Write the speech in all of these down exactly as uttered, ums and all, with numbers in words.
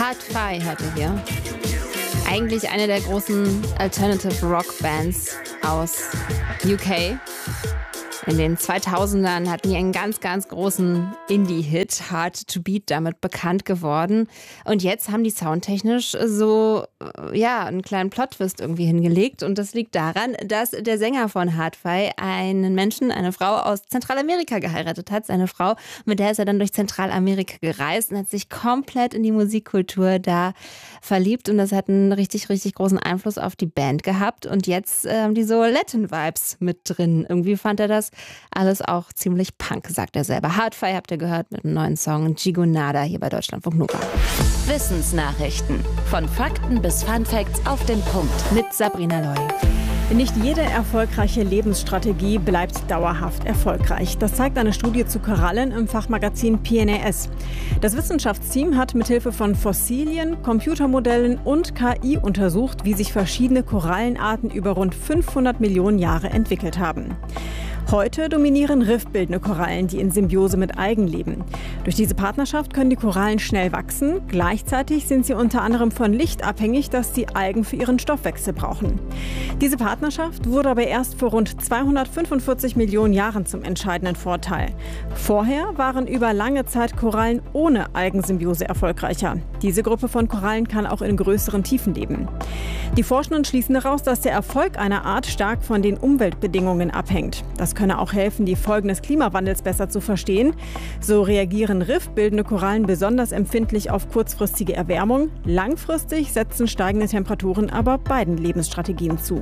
Hard-Fi hatte hier. Eigentlich eine der großen Alternative Rock Bands aus U K. In den zweitausendern hatten die einen ganz, ganz großen Indie-Hit, Hard to Beat, damit bekannt geworden. Und jetzt haben die soundtechnisch so, ja, einen kleinen Plot-Twist irgendwie hingelegt. Und das liegt daran, dass der Sänger von Hard-Fi einen Menschen, eine Frau aus Zentralamerika geheiratet hat. Seine Frau, mit der ist er dann durch Zentralamerika gereist und hat sich komplett in die Musikkultur da verliebt. Und das hat einen richtig, richtig großen Einfluss auf die Band gehabt. Und jetzt äh, haben die so Latin-Vibes mit drin. Irgendwie fand er das alles auch ziemlich Punk, sagt er selber. Hard-Fi habt ihr gehört mit dem neuen Song Gigonada hier bei Deutschlandfunk Nova. Wissensnachrichten. Von Fakten bis Funfacts auf den Punkt. Mit Sabrina Loy. Nicht jede erfolgreiche Lebensstrategie bleibt dauerhaft erfolgreich. Das zeigt eine Studie zu Korallen im Fachmagazin P N A S. Das Wissenschaftsteam hat mithilfe von Fossilien, Computermodellen und K I untersucht, wie sich verschiedene Korallenarten über rund fünfhundert Millionen Jahre entwickelt haben. Heute dominieren riffbildende Korallen, die in Symbiose mit Algen leben. Durch diese Partnerschaft können die Korallen schnell wachsen. Gleichzeitig sind sie unter anderem von Licht abhängig, das die Algen für ihren Stoffwechsel brauchen. Diese Partnerschaft wurde aber erst vor rund zweihundertfünfundvierzig Millionen Jahren zum entscheidenden Vorteil. Vorher waren über lange Zeit Korallen ohne Algensymbiose erfolgreicher. Diese Gruppe von Korallen kann auch in größeren Tiefen leben. Die Forschenden schließen daraus, dass der Erfolg einer Art stark von den Umweltbedingungen abhängt. Das könne auch helfen, die Folgen des Klimawandels besser zu verstehen. So reagieren riffbildende Korallen besonders empfindlich auf kurzfristige Erwärmung. Langfristig setzen steigende Temperaturen aber beiden Lebensstrategien zu.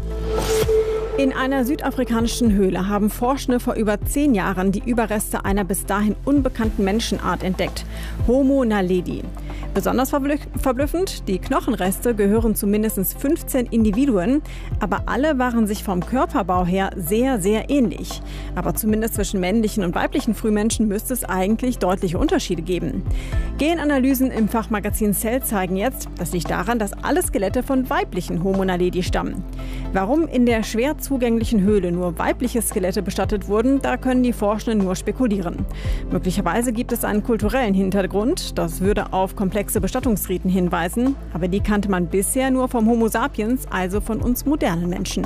In einer südafrikanischen Höhle haben Forschende vor über zehn Jahren die Überreste einer bis dahin unbekannten Menschenart entdeckt, Homo naledi. Besonders verblüffend, die Knochenreste gehören zu mindestens fünfzehn Individuen, aber alle waren sich vom Körperbau her sehr, sehr ähnlich. Aber zumindest zwischen männlichen und weiblichen Frühmenschen müsste es eigentlich deutliche Unterschiede geben. Genanalysen im Fachmagazin Cell zeigen jetzt, das liegt daran, dass alle Skelette von weiblichen Homo naledi stammen. Warum in der schwer zugänglichen Höhle nur weibliche Skelette bestattet wurden, da können die Forschenden nur spekulieren. Möglicherweise gibt es einen kulturellen Hintergrund, das würde auf komplexe Bestattungsriten hinweisen, aber die kannte man bisher nur vom Homo sapiens, also von uns modernen Menschen.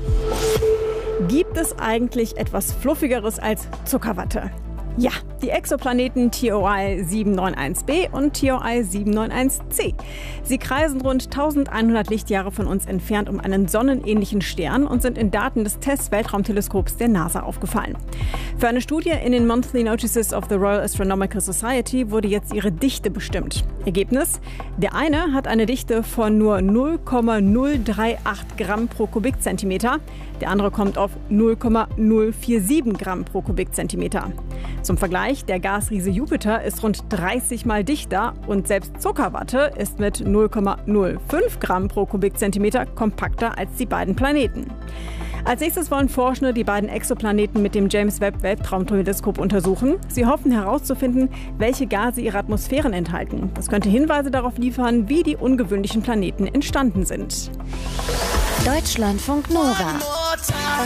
Gibt es eigentlich etwas Fluffigeres als Zuckerwatte? Ja, die Exoplaneten T O I sieben neun eins b und T O I sieben neun eins c. Sie kreisen rund eintausendeinhundert Lichtjahre von uns entfernt um einen sonnenähnlichen Stern und sind in Daten des TESS-Weltraumteleskops der NASA aufgefallen. Für eine Studie in den Monthly Notices of the Royal Astronomical Society wurde jetzt ihre Dichte bestimmt. Ergebnis? Der eine hat eine Dichte von nur null Komma null drei acht Gramm pro Kubikzentimeter, der andere kommt auf null Komma null vier sieben Gramm pro Kubikzentimeter. Zum Vergleich, der Gasriese Jupiter ist rund dreißig Mal dichter und selbst Zuckerwatte ist mit null Komma null fünf Gramm pro Kubikzentimeter kompakter als die beiden Planeten. Als nächstes wollen Forschende die beiden Exoplaneten mit dem James Webb Weltraumteleskop untersuchen. Sie hoffen herauszufinden, welche Gase ihre Atmosphären enthalten. Das könnte Hinweise darauf liefern, wie die ungewöhnlichen Planeten entstanden sind. Deutschlandfunk Nova.